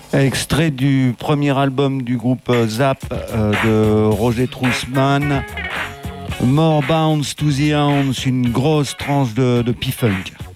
Extrait du premier album du groupe Zap de Roger Troussman. More Bounce to the Hounds, une grosse tranche de P-Funk.